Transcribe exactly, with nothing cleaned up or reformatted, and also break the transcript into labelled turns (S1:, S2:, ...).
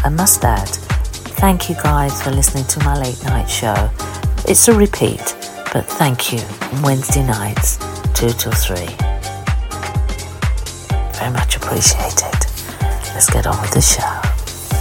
S1: I must add, thank you guys for listening to my late night show. It's a repeat, but thank you. Wednesday nights, two till three. Very much appreciated. Let's get on with the show.